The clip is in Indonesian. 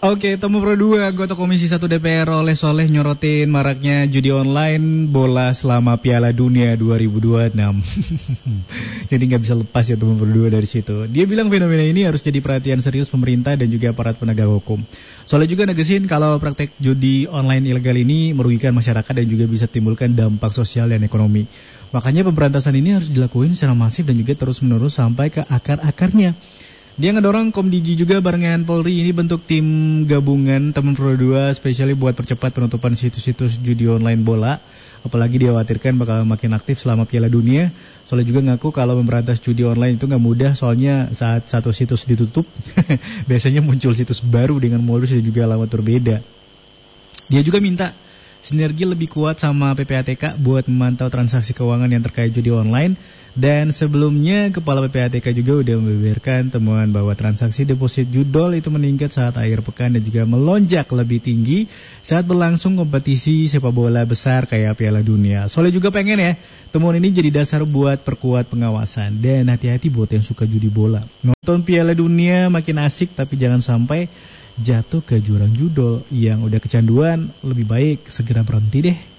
Oke, Temu Pro 2, anggota Komisi 1 DPR oleh Soleh nyorotin maraknya judi online bola selama Piala Dunia 2026. Jadi nggak bisa lepas ya Temu Pro 2 dari situ. Dia bilang fenomena ini harus jadi perhatian serius pemerintah dan juga aparat penegak hukum. Soleh juga negesin kalau praktek judi online ilegal ini merugikan masyarakat dan juga bisa timbulkan dampak sosial dan ekonomi. Makanya pemberantasan ini harus dilakukan secara masif dan juga terus-menerus sampai ke akar-akarnya. Dia ngedorong Komdiji juga barengan Polri ini bentuk tim gabungan Temen Pro 2 spesialnya buat percepat penutupan situs-situs judi online bola. Apalagi dikhawatirkan bakal makin aktif selama Piala Dunia. Soalnya juga ngaku kalau memberantas judi online itu gak mudah, soalnya saat satu situs ditutup biasanya muncul situs baru dengan modus dan juga alamat berbeda. Dia juga minta sinergi lebih kuat sama PPATK buat memantau transaksi keuangan yang terkait judi online. Dan sebelumnya Kepala PPATK juga udah membeberkan temuan bahwa transaksi deposit judol itu meningkat saat akhir pekan dan juga melonjak lebih tinggi saat berlangsung kompetisi sepak bola besar kayak Piala Dunia. Soalnya juga pengen ya temuan ini jadi dasar buat perkuat pengawasan. Dan hati-hati buat yang suka judi bola. Nonton Piala Dunia makin asik tapi jangan sampai jatuh ke jurang judol yang udah kecanduan. Lebih baik segera berhenti deh.